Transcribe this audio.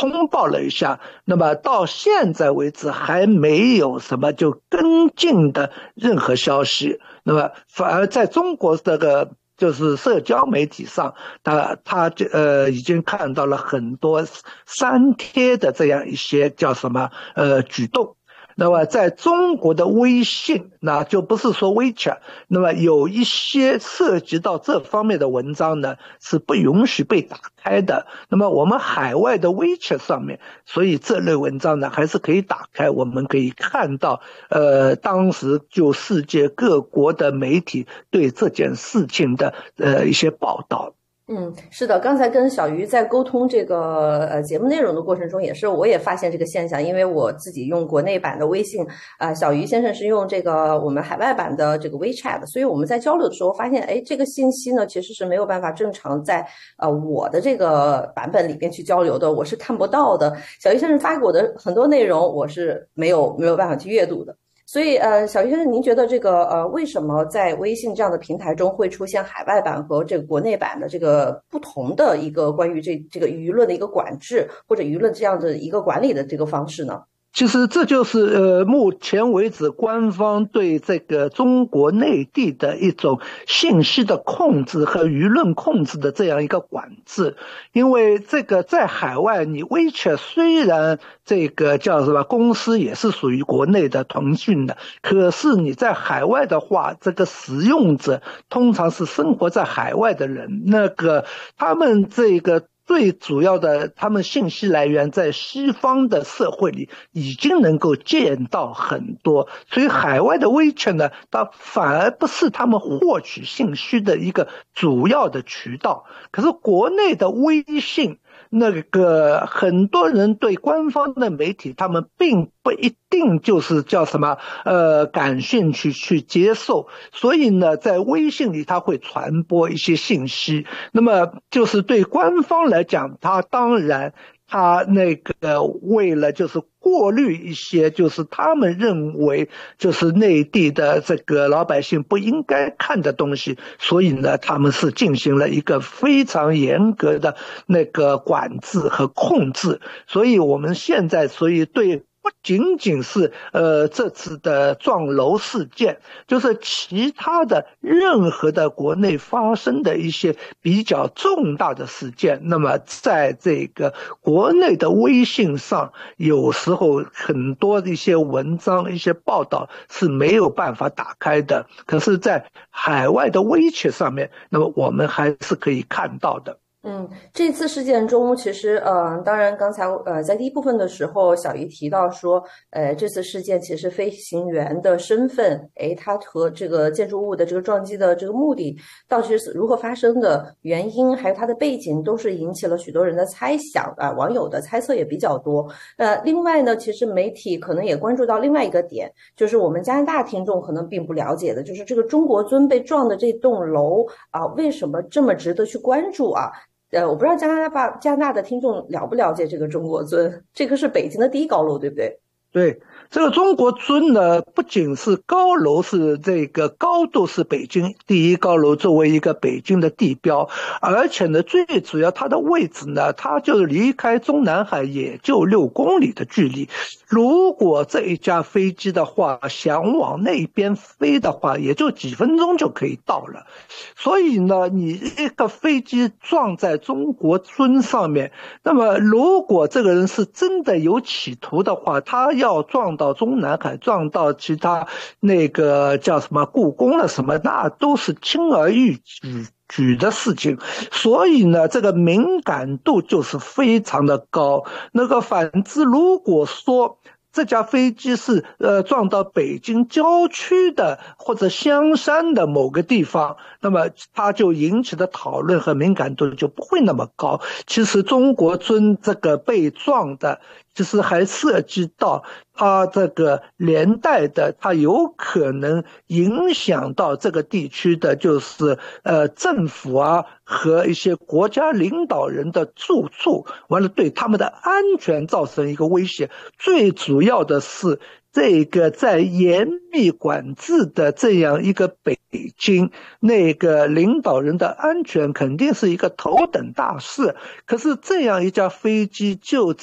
通报了一下，那么到现在为止还没有什么就跟进的任何消息。那么反而在中国这个就是社交媒体上，他已经看到了很多删帖的这样一些叫什么举动。那么在中国的微信，那就不是说 WeChat， 那么有一些涉及到这方面的文章呢，是不允许被打开的。那么我们海外的 WeChat 上面，所以这类文章呢还是可以打开，我们可以看到，当时就世界各国的媒体对这件事情的一些报道。 是的，刚才跟小鱼在沟通这个节目内容的过程中，我也发现这个现象，因为我自己用国内版的微信，小鱼先生是用这个我们海外版的这个 WeChat， 所以我们在交流的时候发现，这个信息呢其实是没有办法正常在我的这个版本里面去交流的，我是看不到的。小鱼先生发给我的很多内容，我是没有办法去阅读的。所以小鱼先生，您觉得这个为什么在微信这样的平台中会出现海外版和这个国内版的这个不同的一个关于这个舆论的一个管制或者舆论这样的一个管理的这个方式呢？ 其实这就是目前为止官方对这个中国内地的一种信息的控制和舆论控制的这样一个管制。因为这个在海外，你WeChat虽然这个叫什么公司也是属于国内的腾讯的，可是你在海外的话，这个使用者通常是生活在海外的人，他们这个最主要的，他们信息来源在西方的社会里已经能够见到很多，所以海外的WeChat呢，它反而不是他们获取信息的一个主要的渠道。可是国内的微信，很多人对官方的媒体，他们并不一定就是叫什么感兴趣去接受，所以呢，在微信里他会传播一些信息。那么就是对官方来讲，他当然他为了就是过滤一些就是他们认为就是内地的这个老百姓不应该看的东西，所以呢他们是进行了一个非常严格的管制和控制。所以我们现在对不仅仅是这次的撞楼事件，就是其他的任何的国内发生的一些比较重大的事件，那么在这个国内的微信上，有时候很多的一些文章一些报道是没有办法打开的，可是在海外的WeChat上面，那么我们还是可以看到的。 这次事件中，其实当然刚才在第一部分的时候，小姨提到说，这次事件其实飞行员的身份，他和这个建筑物的这个撞击的这个目的，到底是如何发生的，原因还有它的背景，都是引起了许多人的猜想网友的猜测也比较多。另外呢，其实媒体可能也关注到另外一个点，就是我们加拿大听众可能并不了解的，就是这个中国尊被撞的这栋楼为什么这么值得去关注啊？我不知道加拿大的听众了不了解这个中国尊，这个是北京的第一高楼，对不对？ 对，这个中国尊呢，不仅是高楼，是这个高度是北京第一高楼，作为一个北京的地标，而且呢，最主要它的位置呢，它就离开中南海也就6公里的距离。如果这一架飞机的话，想往那边飞的话，也就几分钟就可以到了。所以呢，你一个飞机撞在中国尊上面，那么如果这个人是真的有企图的话，他要撞到中南海，撞到其他叫什么故宫了什么，那都是轻而易举的事情。所以呢，这个敏感度就是非常的高。反之，如果说这架飞机是撞到北京郊区的或者香山的某个地方，那么它就引起的讨论和敏感度就不会那么高。其实中国尊这个被撞的，其实还涉及到它这个连带的，它有可能影响到这个地区的就是政府和一些国家领导人的住处，完了对他们的安全造成一个威胁。最主要的是这个在严密管制的这样一个北京，领导人的安全肯定是一个头等大事。可是这样一架飞机就